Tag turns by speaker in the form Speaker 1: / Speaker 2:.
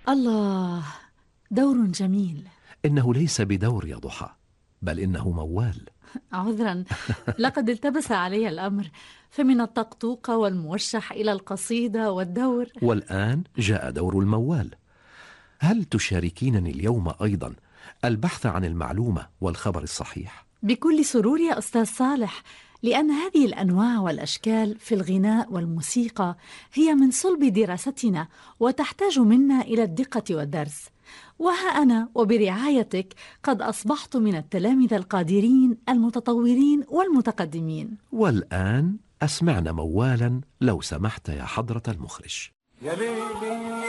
Speaker 1: الله، دور جميل.
Speaker 2: إنه ليس بدور يا ضحى، بل إنه موال.
Speaker 1: عذرا، لقد التبس علي الأمر، فمن الطقطوقة والموشح إلى القصيدة والدور.
Speaker 2: والآن جاء دور الموال. هل تشاركينني اليوم أيضا البحث عن المعلومة والخبر الصحيح؟
Speaker 1: بكل سرور يا أستاذ صالح، لأن هذه الأنواع والأشكال في الغناء والموسيقى هي من صلب دراستنا، وتحتاج منا إلى الدقة والدرس. وها أنا وبرعايتك قد أصبحت من التلامذة القادرين المتطورين والمتقدمين.
Speaker 2: والآن أسمعنا موالا لو سمحت يا حضرة المخرج.
Speaker 3: يا ليلي